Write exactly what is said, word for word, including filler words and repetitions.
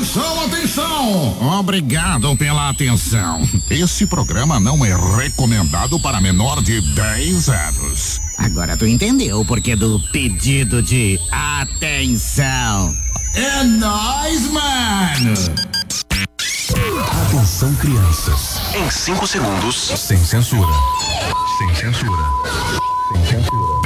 Atenção, atenção! Obrigado pela atenção. Esse programa não é recomendado para menor de dez anos. Agora tu entendeu o porquê do pedido de atenção. É nóis, mano! Atenção, crianças. Em cinco segundos, sem censura. Sem censura. Sem censura.